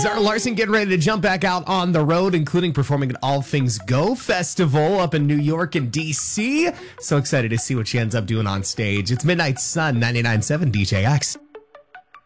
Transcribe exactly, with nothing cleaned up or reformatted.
Zara Larson getting ready to jump back out on the road, including performing at All Things Go Festival up in New York and D C. So excited to see what she ends up doing on stage. It's Midnight Sun, ninety-nine point seven D J X.